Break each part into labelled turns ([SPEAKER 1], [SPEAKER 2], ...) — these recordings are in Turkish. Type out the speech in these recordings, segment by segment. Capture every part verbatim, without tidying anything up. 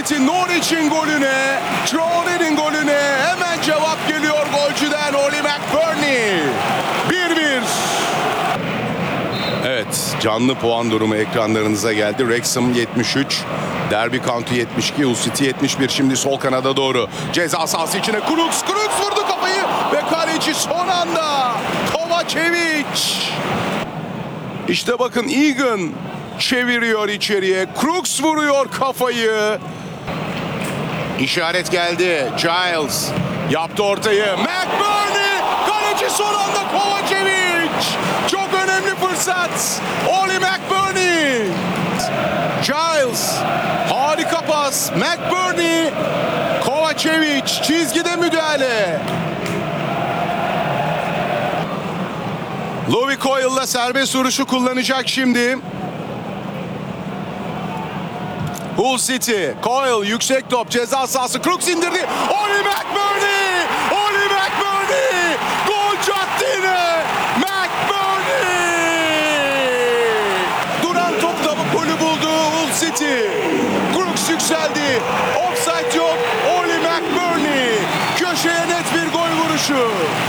[SPEAKER 1] City Norwich'in golüne, Traore'nin golüne hemen cevap geliyor golcüden Oli McBurnie. bir bir. Evet, canlı puan durumu ekranlarınıza geldi. Wrexham yetmiş üç, Derby County yetmiş iki, Hull City yetmiş bir. Şimdi sol kanada doğru. Ceza sahası içine Crooks, Crooks vurdu kafayı ve kaleci son anda Kovacevic. İşte bakın Egan çeviriyor içeriye. Crooks vuruyor kafayı. İşaret geldi. Giles yaptı ortayı. McBurnie kaleci son anda Kovacevic. Çok önemli fırsat. Oli McBurnie. Giles harika pas. McBurnie. Kovacevic çizgide müdahale. Louis Coyle'la serbest vuruşu kullanacak şimdi. Hull City. Coyle yüksek top ceza sahası. Crooks indirdi. Oli McBurnie. Oli McBurnie. Gol attı yine. McBurnie. Duran topla bu golü buldu Hull City. Crooks yükseldi. Offside yok. Oli McBurnie. Köşeye net bir gol vuruşu.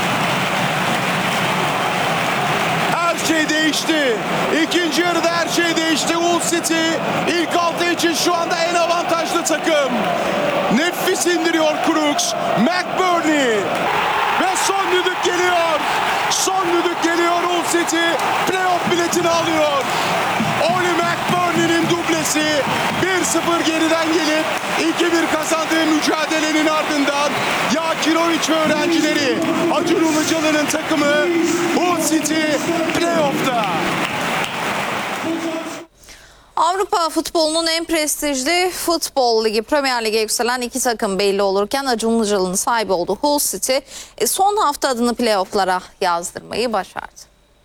[SPEAKER 1] Her şey değişti. İkinci yarıda her şey değişti. Hull City ilk altı için şu anda en avantajlı takım. Nefis indiriyor Crooks. McBurnie ve son düdük geliyor. Son düdük geliyor. Hull City playoff biletini alıyor. Oli McBurnie'nin dublesi bir sıfır geriden gelip iki bir kazandığı mücadelenin ardından Yakirovic ve öğrencileri Acun Ilıcalı'nın takımı Hull City playoff'ta.
[SPEAKER 2] Avrupa futbolunun en prestijli futbol ligi Premier Lig'e yükselen iki takım belli olurken Acun Ilıcalı'nın sahibi olduğu Hull City son hafta adını playoff'lara yazdırmayı başardı.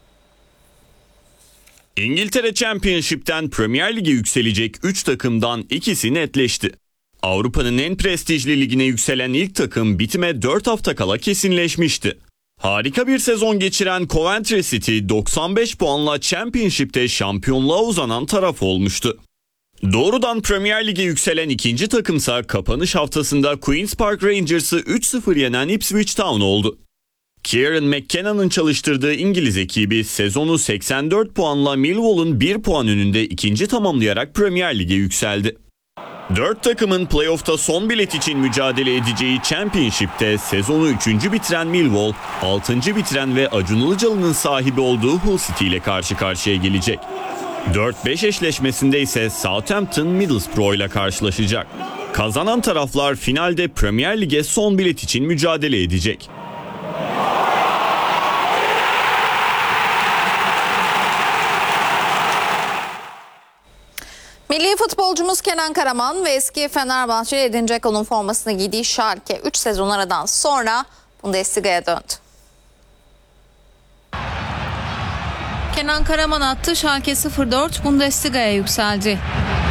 [SPEAKER 3] İngiltere Championship'ten Premier Lig'e yükselecek üç takımdan ikisi netleşti. Avrupa'nın en prestijli ligine yükselen ilk takım bitime dört hafta kala kesinleşmişti. Harika bir sezon geçiren Coventry City doksan beş puanla Championship'te şampiyonluğa uzanan taraf olmuştu. Doğrudan Premier Lig'e yükselen ikinci takımsa kapanış haftasında Queen's Park Rangers'ı üç sıfır yenen Ipswich Town oldu. Kieran McKenna'nın çalıştırdığı İngiliz ekibi sezonu seksen dört puanla Millwall'un bir puan önünde ikinci tamamlayarak Premier Lig'e yükseldi. Dört takımın playoff'ta son bilet için mücadele edeceği Championship'te sezonu üçüncü bitiren Millwall, altıncı bitiren ve Acun Ilıcalı'nın sahibi olduğu Hull City ile karşı karşıya gelecek. dört beş eşleşmesinde ise Southampton Middlesbrough ile karşılaşacak. Kazanan taraflar finalde Premier Lig'e son bilet için mücadele edecek.
[SPEAKER 2] Milli futbolcumuz Kenan Karaman ve eski Fenerbahçe Edin Dzeko'nun formasını giydiği Schalke üç sezon aradan sonra Bundesliga'ya döndü.
[SPEAKER 4] Kenan Karaman attı, Schalke sıfır dört Bundesliga'ya yükseldi.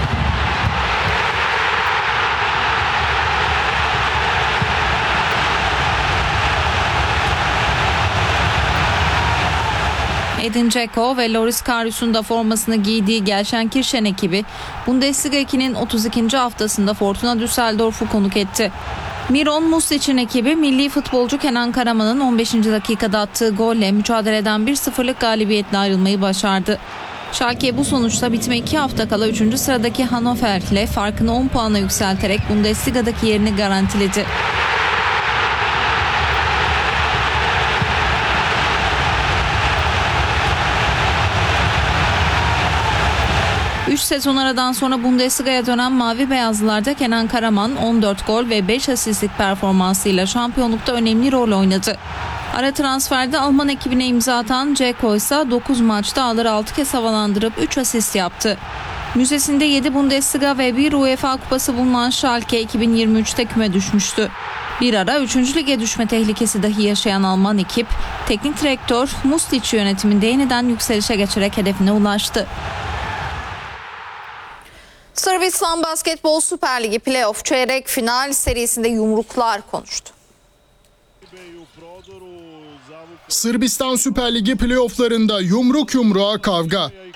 [SPEAKER 4] Edin Dzeko ve Loris Karius'un da formasını giydiği Gelsenkirchen ekibi Bundesliga iki'nin otuz ikinci haftasında Fortuna Düsseldorf'u konuk etti. Miron Muslic'in ekibi milli futbolcu Kenan Karaman'ın on beşinci dakikada attığı golle mücadeleden bir sıfırlık galibiyetle ayrılmayı başardı. Schalke bu sonuçta bitme iki hafta kala üçüncü sıradaki Hannover ile farkını on puana yükselterek Bundesliga'daki yerini garantiledi. üç sezon aradan sonra Bundesliga'ya dönen Mavi Beyazlılar'da Kenan Karaman on dört gol ve beş asistlik performansıyla şampiyonlukta önemli rol oynadı. Ara transferde Alman ekibine imza atan Dzeko ise dokuz maçta ağları altı kez havalandırıp üç asist yaptı. Müzesinde yedi Bundesliga ve bir UEFA kupası bulunan Schalke iki bin yirmi üç'te küme düşmüştü. Bir ara üçüncü lige düşme tehlikesi dahi yaşayan Alman ekip, teknik direktör Muslic yönetiminde yeniden yükselişe geçerek hedefine ulaştı.
[SPEAKER 2] Sırbistan Basketbol Süper Ligi Playoff çeyrek final serisinde yumruklar konuştu.
[SPEAKER 5] Sırbistan Süper Ligi playofflarında yumruk yumruğa kavga.